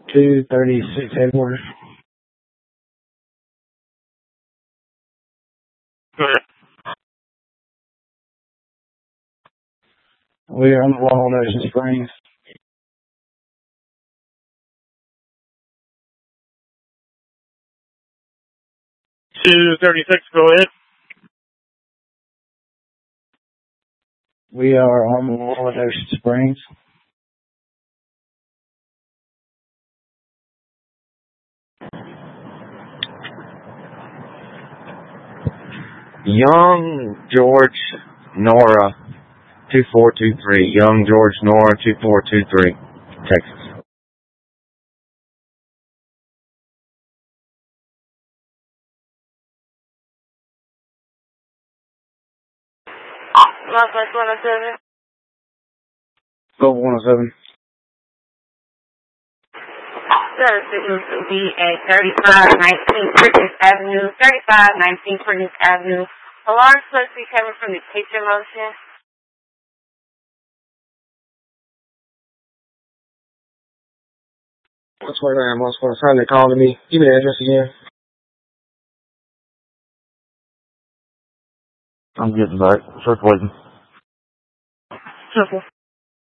236 headquarters. We are on the wall in Ocean Springs. Go ahead. We are on the wall in Ocean Springs. Young George Nora 2423. Young George Nora 2423. Texas. Northwest 107. Go 107. Sir, this will be at 3519 Prentice Avenue. 3519 Prentice Avenue. Alarm supposed to be coming from the kitchen motion. What's going on? What's going on? They calling me. Give me the address again. I'm getting back. Just waiting. Okay.